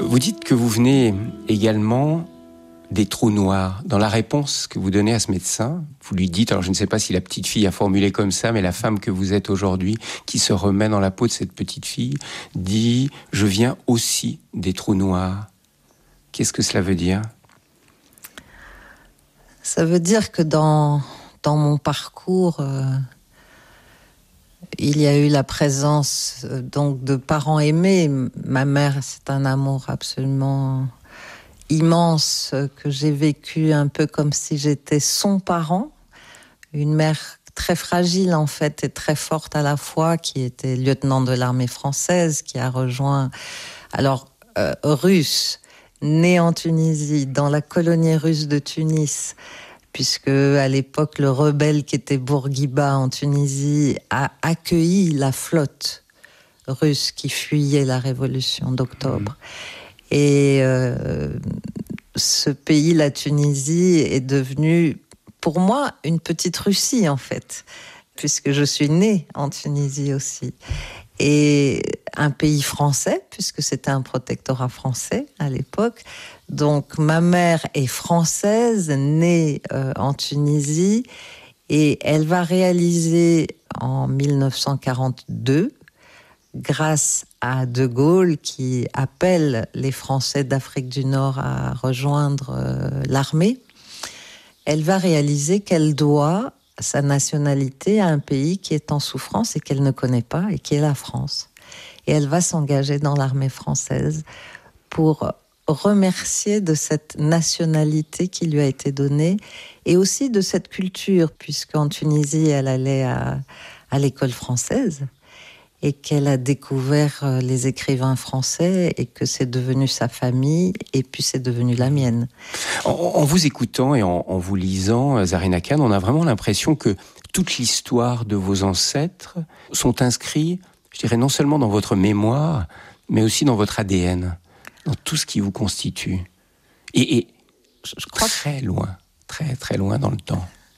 Vous dites que vous venez également des trous noirs. Dans la réponse que vous donnez à ce médecin, vous lui dites, alors je ne sais pas si la petite fille a formulé comme ça, mais la femme que vous êtes aujourd'hui, qui se remet dans la peau de cette petite fille, dit « Je viens aussi des trous noirs ». Qu'est-ce que cela veut dire ? Ça veut dire que dans mon parcours, il y a eu la présence donc de parents aimés. Ma mère, c'est un amour absolument immense que j'ai vécu un peu comme si j'étais son parent. Une mère très fragile en fait et très forte à la fois, qui était lieutenant de l'armée française, qui a rejoint, russe, née en Tunisie, dans la colonie russe de Tunis, puisque à l'époque le rebelle qui était Bourguiba en Tunisie a accueilli la flotte russe qui fuyait la révolution d'octobre. Et ce pays, la Tunisie, est devenu pour moi une petite Russie en fait, puisque je suis née en Tunisie aussi. Et un pays français, puisque c'était un protectorat français à l'époque. Donc ma mère est française, née en Tunisie, et elle va réaliser en 1942, grâce à De Gaulle qui appelle les Français d'Afrique du Nord à rejoindre l'armée, elle va réaliser qu'elle doit sa nationalité à un pays qui est en souffrance et qu'elle ne connaît pas, et qui est la France. Et elle va s'engager dans l'armée française pour remercier de cette nationalité qui lui a été donnée, et aussi de cette culture, puisqu'en Tunisie, elle allait à l'école française, et qu'elle a découvert les écrivains français, et que c'est devenu sa famille, et puis c'est devenu la mienne. En vous écoutant et en vous lisant, Zarina Khan, on a vraiment l'impression que toute l'histoire de vos ancêtres sont inscrits, je dirais, non seulement dans votre mémoire, mais aussi dans votre ADN, dans tout ce qui vous constitue. Et je crois très loin, très très loin dans le temps.